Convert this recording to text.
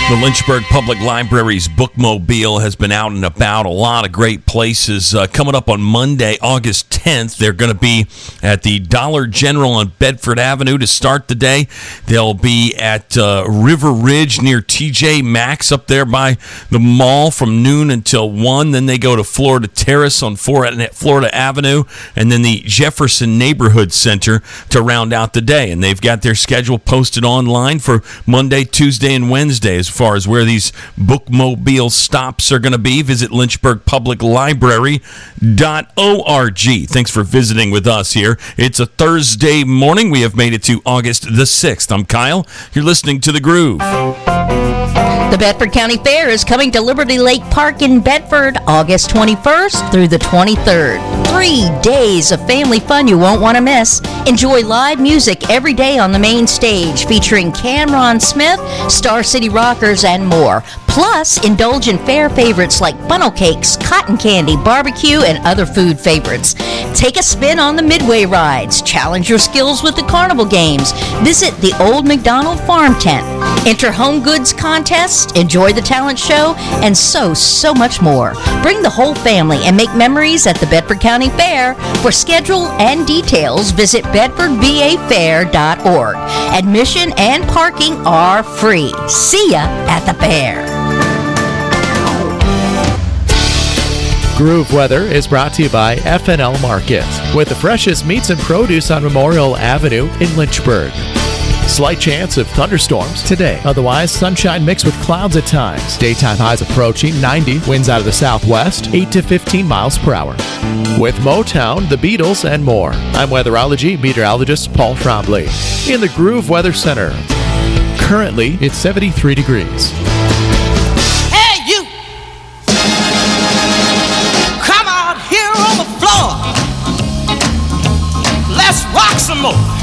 The Lynchburg Public Library's Bookmobile has been out and about a lot of great places. Coming up on Monday, August 10th, they're going to be at the Dollar General on Bedford Avenue to start the day. They'll be at River Ridge near TJ Maxx up there by the mall from noon until 1. Then they go to Florida Terrace on Florida Avenue, and then the Jefferson Neighborhood Center to round out the day. And they've got their schedule posted online for Monday, Tuesday, and Wednesday. As far as where these Bookmobile stops are going to be, visit lynchburgpubliclibrary.org. Thanks for visiting with us here. It's a Thursday morning. We have made it to August the 6th. I'm Kyle. You're listening to The Groove. The Bedford County Fair is coming to Liberty Lake Park in Bedford August 21st through the 23rd. 3 days of family fun you won't want to miss. Enjoy live music every day on the main stage featuring Cameron Smith, Star City Rockers, and more. Plus, indulge in fair favorites like funnel cakes, cotton candy, barbecue, and other food favorites. Take a spin on the Midway rides. Challenge your skills with the carnival games. Visit the Old McDonald Farm Tent. Enter home goods contests, enjoy the talent show, and so much more. Bring the whole family and make memories at the Bedford County Fair. For schedule and details, visit bedfordvafair.org. Admission and parking are free. See ya at the fair. Groove Weather is brought to you by FNL Market, with the freshest meats and produce on Memorial Avenue in Lynchburg. Slight chance of thunderstorms today. Otherwise, sunshine mixed with clouds at times. Daytime highs approaching 90. Winds out of the southwest, 8 to 15 miles per hour. With Motown, the Beatles, and more. I'm weatherology meteorologist Paul Trombley in the Groove Weather Center. Currently, it's 73 degrees. Hey, you! Come out here on the floor. Let's rock some more.